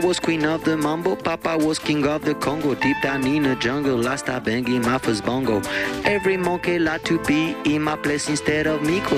was queen of the mambo, Papa was king of the Congo. Deep down in the jungle, last I banging my first bongo. Every monkey like to be in my place instead of me.